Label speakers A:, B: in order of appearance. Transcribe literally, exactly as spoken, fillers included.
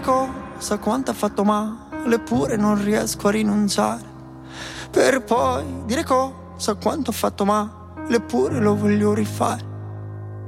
A: cosa, quanto ha fatto male, eppure non riesco a rinunciare. Per poi dire cosa, quanto ha fatto male, eppure lo voglio rifare.